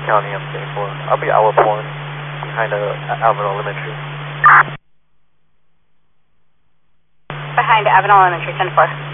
County, I'm 24. I'll be Owl Point, behind Avenel Elementary. Behind Avenel Elementary, 10-4.